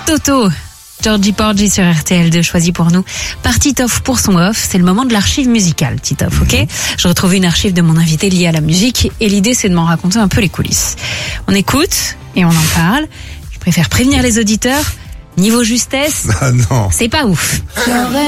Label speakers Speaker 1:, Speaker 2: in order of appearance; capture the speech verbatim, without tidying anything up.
Speaker 1: Toto, Georgie Porgy sur R T L deux, choisi pour nous par Titoff pour son off. C'est le moment de l'archive musicale, Titoff, ok? Je retrouve une archive de mon invité liée à la musique et l'idée c'est de m'en raconter un peu les coulisses. On écoute et on en parle. Je préfère prévenir les auditeurs. Niveau justesse,
Speaker 2: ah non.
Speaker 1: c'est pas ouf.